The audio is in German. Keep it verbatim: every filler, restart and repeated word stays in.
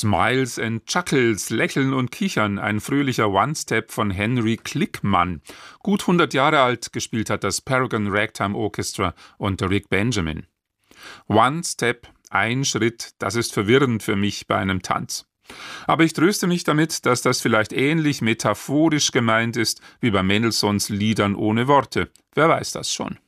Smiles and Chuckles, Lächeln und Kichern, ein fröhlicher One-Step von Henry Klickmann. Gut hundert Jahre alt, gespielt hat das Paragon Ragtime Orchestra unter Rick Benjamin. One-Step, ein Schritt, das ist verwirrend für mich bei einem Tanz. Aber ich tröste mich damit, dass das vielleicht ähnlich metaphorisch gemeint ist wie bei Mendelssohns Liedern ohne Worte. Wer weiß das schon?